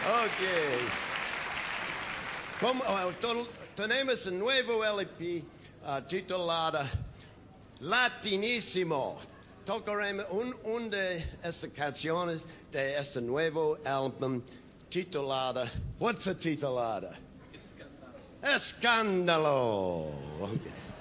Ok. Tenemos un nuevo LP titulado Latinissimo. Tocaremos una de estas canciones de este nuevo álbum titulada. What's it titulada? Escándalo. Escándalo. Okay.